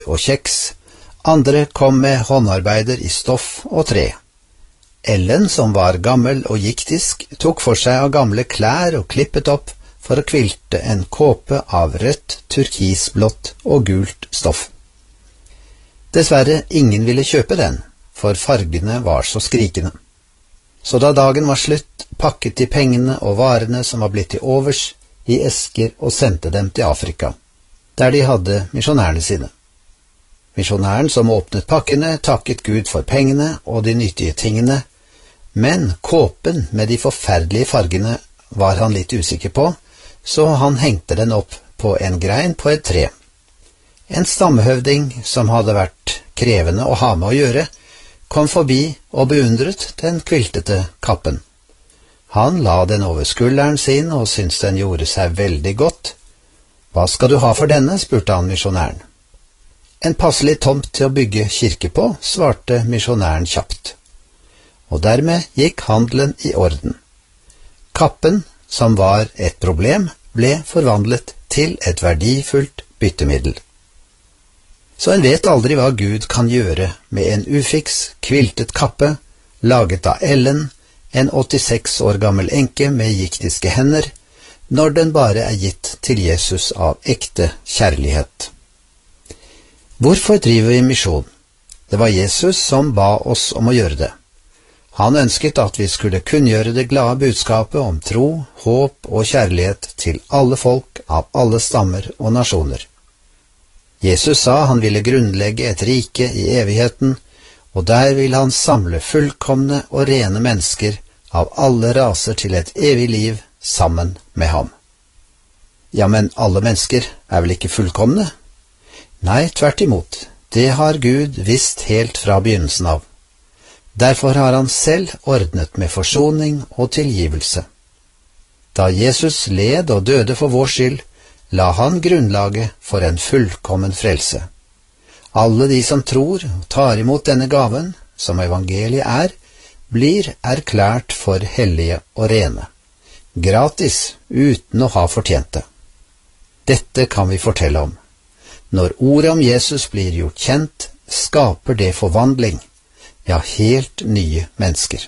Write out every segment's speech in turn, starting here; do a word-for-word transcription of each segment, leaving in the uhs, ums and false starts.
og kjeks, andre kom med håndarbeider i stoff og tre. Ellen, som var gammel og giktisk, tok for seg av gamle klær og klippet opp for å kvilte en kåpe av rødt, turkisblått og gult stoff. Dessverre, ingen ville kjøpe den, for fargene var så skrikende. Så da dagen var slutt, pakket de pengene og varene som var blitt til overs, i esker og sendte dem til Afrika, der de hadde misjonærene sine. Misjonæren som åpnet pakkene takket Gud for pengene og de nyttige tingene, men kåpen med de forferdelige fargene var han litt usikker på, så han hengte den opp på en grein på et tre. En stammehøvding som hadde vært krevende å ha med å gjøre, kom forbi og beundret den kviltete kappen. Han la den over skulderen sin og syntes den gjorde seg veldig godt. Hva skal du ha for denne, spurte han misjonæren. En passelig tomt til å bygge kirke på, svarte misjonæren kjapt. Og dermed gikk handelen i orden. Kappen, som var et problem, ble forvandlet til et verdifullt byttemiddel. Så en vet aldri hva Gud kan gjøre med en ufiks, kviltet kappe, laget av Ellen, en åttiseks år gammel enke med giktiske hender, når den bare er gitt til Jesus av ekte kjærlighet. Hvorfor driver vi misjon? Det var Jesus som ba oss om å gjøre det. Han ønsket at vi skulle kunngjøre det glade budskapet om tro, håp og kjærlighet til alle folk av alle stammer og nasjoner. Jesus sa han ville grunnlegge et rike i evigheten, og der ville han samle fullkomne og rene mennesker av alle raser til et evig liv sammen med ham. Ja, men alle mennesker er vel ikke fullkomne? Nei, tvert imot, det har Gud visst helt fra begynnelsen av. Derfor har han selv ordnet med forsoning og tilgivelse. Da Jesus led og døde for vår skyld, la han grunnlaget for en fullkommen frelse. Alle de som tror og tar imot denne gaven, som evangeliet er, blir erklært for hellige og rene. Gratis, uten å ha fortjent det. Dette kan vi fortelle om. Når ordet om Jesus blir gjort kjent, skaper det forvandling, ja, helt nye mennesker.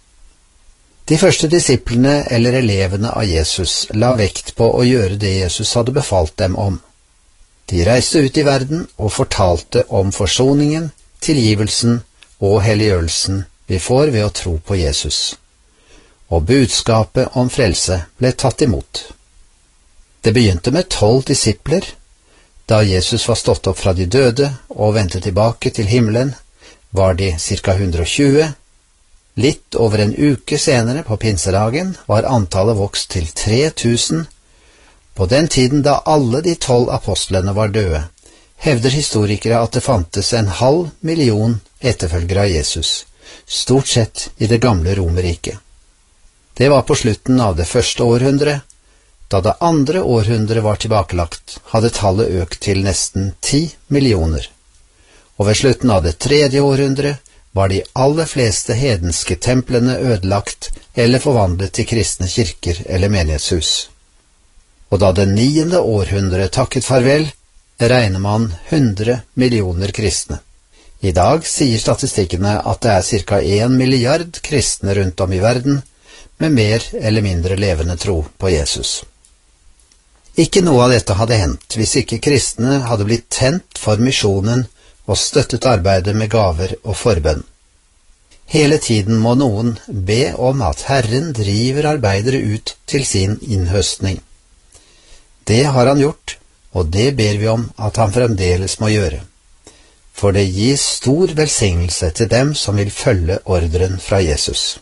De første disiplene eller elevene av Jesus la vekt på å gjøre det Jesus hadde befalt dem om. De reiste ut i verden og fortalte om forsoningen, tilgivelsen og helliggjørelsen vi får ved å tro på Jesus. Og budskapet om frelse ble tatt imot. Det begynte med tolv disipler. Da Jesus var stått opp fra de døde og vendte tilbake til himmelen, var de ca hundre og tjue. Litt over en uke senere, på pinsedagen, var antallet vokst til tre tusen. På den tiden da alle de tolv apostlene var døde, hevder historikere at det fantes en halv million etterfølgere av Jesus, stort sett i det gamle Romerriket. Det var på slutten av det første århundret. Da det andre århundret var tilbakelagt, hadde tallet økt til nesten ti millioner. Og ved slutten av det tredje århundret var de aller fleste hedenske templene ødelagt eller forvandlet til kristne kirker eller menighetshus. Og da det niende århundret takket farvel, regner man hundre millioner kristne. I dag sier statistikkene at det er ca en milliard kristne rundt om i verden, med mer eller mindre levende tro på Jesus. Ikke noe av dette hadde hendt hvis ikke kristne hadde blitt tent for misjonen og støttet arbeidet med gaver og forbønn. Hele tiden må noen be om at Herren driver arbeidere ut til sin innhøstning. Det har han gjort, og det ber vi om at han fremdeles må gjøre. For det gis stor velsignelse til dem som vil følge ordren fra Jesus.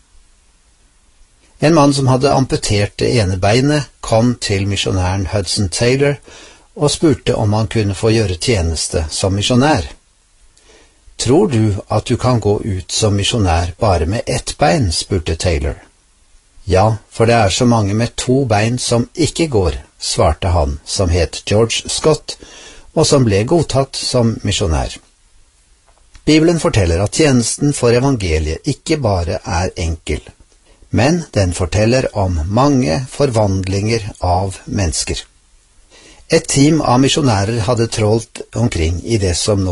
En mann som hadde amputert det ene beinet, kom til misjonæren Hudson Taylor og spurte om han kunne få gjøre tjeneste som misjonær. Tror du at du kan gå ut som misjonær bare med ett bein, spurte Taylor. Ja, for det er så mange med to bein som ikke går, svarte han, som het George Scott, og som ble godtatt som misjonær. Bibelen forteller at tjenesten for evangeliet ikke bare er enkel, men den forteller om mange forvandlinger av mennesker. Et team av misjonærer hadde trålt omkring i det som nå